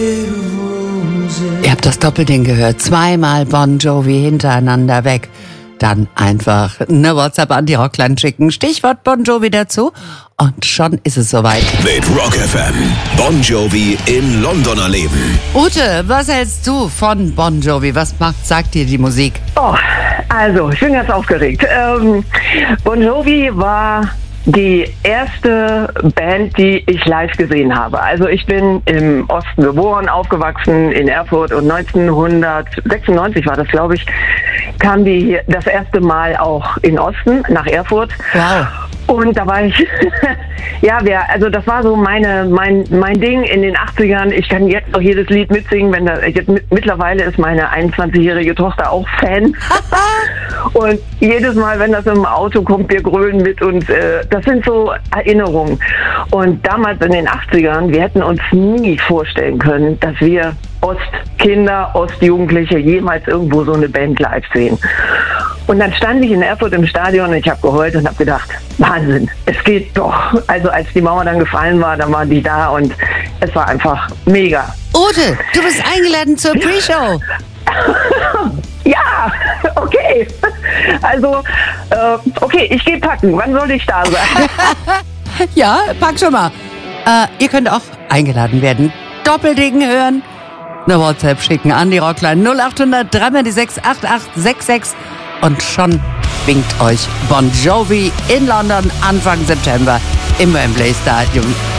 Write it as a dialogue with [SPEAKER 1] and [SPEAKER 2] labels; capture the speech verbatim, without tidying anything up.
[SPEAKER 1] Ihr habt das Doppelding gehört, zweimal Bon Jovi hintereinander weg. Dann einfach eine WhatsApp an die Rockline schicken, Stichwort Bon Jovi dazu und schon ist es soweit.
[SPEAKER 2] Mit Rock F M, Bon Jovi in London erleben.
[SPEAKER 1] Ute, was hältst du von Bon Jovi? Was macht, sagt dir die Musik?
[SPEAKER 3] Oh, also, ich bin ganz aufgeregt. Ähm, Bon Jovi war die erste Band, die ich live gesehen habe. Also ich bin im Osten geboren, aufgewachsen in Erfurt und neunzehnhundertsechsundneunzig war das, glaube ich, kam die das erste Mal auch in Osten nach Erfurt.
[SPEAKER 1] Wow.
[SPEAKER 3] Und da war ich, ja, wer, also das war so meine, mein, mein Ding in den achtzigern. Ich kann jetzt noch jedes Lied mitsingen, wenn da, jetzt, mittlerweile ist meine einundzwanzigjährige Tochter auch Fan. Und jedes Mal, wenn das im Auto kommt, wir grölen mit und äh, das sind so Erinnerungen. Und damals in den achtzigern, wir hätten uns nie vorstellen können, dass wir Ostkinder, Ostjugendliche jemals irgendwo so eine Band live sehen. Und dann stand ich in Erfurt im Stadion und ich habe geheult und habe gedacht, Wahnsinn, es geht doch. Also als die Mauer dann gefallen war, dann waren die da und es war einfach mega.
[SPEAKER 1] Ute, du bist eingeladen zur Pre-Show.
[SPEAKER 3] Ja, okay. Also, äh, okay, ich gehe packen. Wann soll ich da sein?
[SPEAKER 1] Ja, pack schon mal. Äh, ihr könnt auch eingeladen werden. Doppelding hören, eine WhatsApp schicken an die Rockline null acht hundert drei die sechs acht acht sechs sechs und schon winkt euch Bon Jovi in London Anfang September im Wembley Stadium.